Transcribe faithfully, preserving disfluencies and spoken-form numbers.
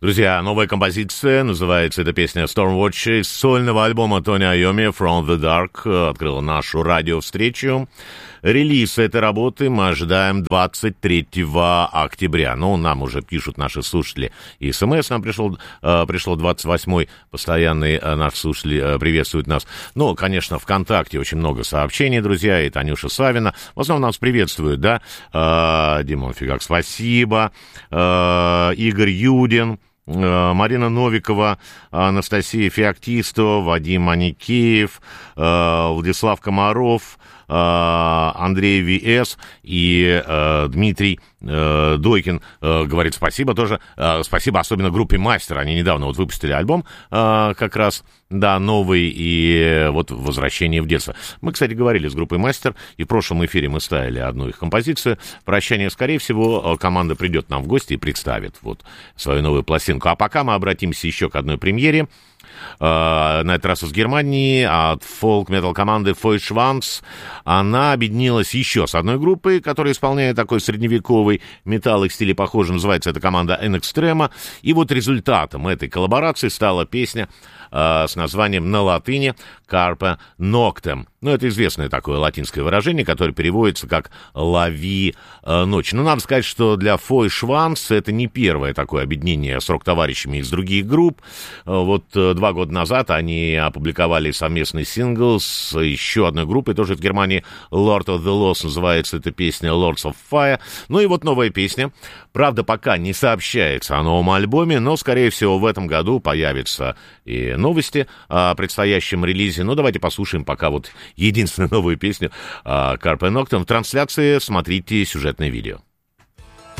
Друзья, новая композиция, называется эта песня Stormwatch, из сольного альбома Тони Айоми From the Dark, открыла нашу радиовстречу. Релиз этой работы мы ожидаем двадцать третьего октября. Ну, нам уже пишут наши слушатели. И СМС нам пришел, э, пришло двадцать восьмой, постоянный э, наш слушатель э, приветствует нас. Ну, конечно, ВКонтакте очень много сообщений, друзья, и Танюша Савина. В основном нас приветствуют, да. Э, Димон Фигак, спасибо. Э, Игорь Юдин. Марина Новикова, Анастасия Феоктистова, Вадим Аникеев, Владислав Комаров, Андрей ВС и э, Дмитрий э, Дойкин э, говорит спасибо тоже. Э, спасибо особенно группе «Мастер». Они недавно вот выпустили альбом э, как раз, да, новый, и вот «Возвращение в детство». Мы, кстати, говорили с группой «Мастер», и в прошлом эфире мы ставили одну их композицию. «Прощание». Скорее всего, команда придет нам в гости и представит вот свою новую пластинку. А пока мы обратимся еще к одной премьере. Uh, на этот раз из Германии, от фолк-метал команды Feuchtwanz. Она объединилась еще с одной группой, которая исполняет такой средневековый металл, их стиле похожий, называется эта команда In Extrema. И вот результатом этой коллаборации стала песня uh, с названием на латыни Carpe Noctem. Ну, это известное такое латинское выражение, которое переводится как «лови э, ночь». Но надо сказать, что для Feuchtwanz это не первое такое объединение с рок-товарищами из других групп. Вот э, два года назад они опубликовали совместный сингл с еще одной группой, тоже в Германии, Lord of the Lost, называется эта песня Lords of Fire. Ну и вот новая песня. Правда, пока не сообщается о новом альбоме, но, скорее всего, в этом году появятся и новости о предстоящем релизе. Ну, давайте послушаем пока вот единственную новую песню Carpe Noctem. В трансляции смотрите сюжетное видео.